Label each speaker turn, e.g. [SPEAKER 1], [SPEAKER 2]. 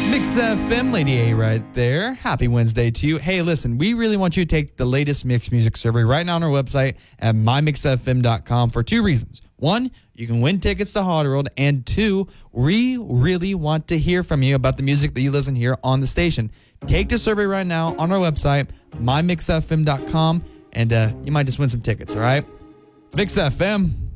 [SPEAKER 1] Mix FM, Lady A right there. Happy Wednesday to you. Hey, listen, we really want you to take the latest mixed music survey right now on our website at mymixfm.com for two reasons. One, you can win tickets to Hot World, and two, we really want to hear from you about the music that you listen here on the station. Take the survey right now on our website, mymixfm.com, and you might just win some tickets, all right? It's Mix FM.